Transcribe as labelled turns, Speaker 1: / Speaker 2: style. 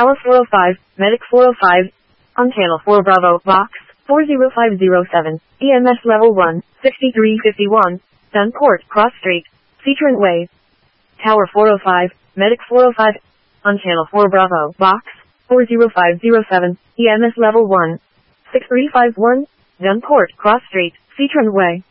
Speaker 1: Tower 405, Medic 405, on channel 4 Bravo, Box 40507, EMS level 1, 6351, Dunport, Cross Street, Seatrant Way. Tower 405, Medic 405, on channel 4 Bravo, Box 40507, EMS level 1, 6351, Dunport, Cross Street, Seatrant Way.